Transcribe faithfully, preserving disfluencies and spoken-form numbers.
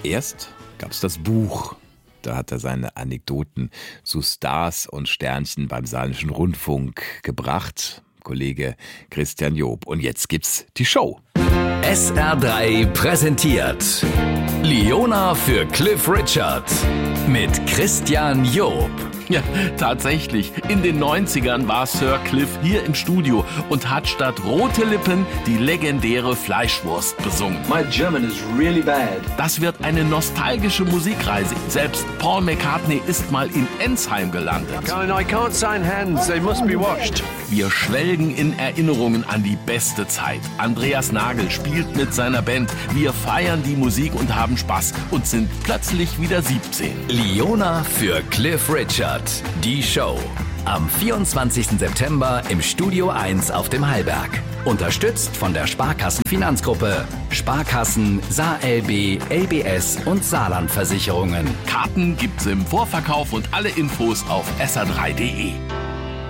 Erst gab es das Buch. Da hat er seine Anekdoten zu Stars und Sternchen beim Saarländischen Rundfunk gebracht. Kollege Christian Job. Und jetzt gibt's die Show. S R drei präsentiert Liona für Cliff Richard mit Christian Job. Ja, tatsächlich. In den neunzigern war Sir Cliff hier im Studio und hat statt rote Lippen die legendäre Fleischwurst besungen. My German is really bad. Das wird eine nostalgische Musikreise. Selbst Paul McCartney ist mal in Ensheim gelandet. I can't sign hands, they must be washed. Wir schwelgen in Erinnerungen an die beste Zeit. Andreas Nagel spielt mit seiner Band. Wir feiern die Musik und haben Spaß und sind plötzlich wieder siebzehn. Liona für Cliff Richard. Die Show. Am vierundzwanzigsten September im Studio eins auf dem Hallberg. Unterstützt von der Sparkassen-Finanzgruppe. Sparkassen, SaarLB, L B S und Saarlandversicherungen. Karten gibt's im Vorverkauf und alle Infos auf S R drei punkt de.